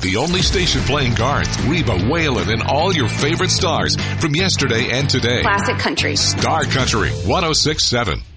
The only station playing Garth, Reba, Waylon, and all your favorite stars from yesterday and today. Classic country. Star Country 106.7.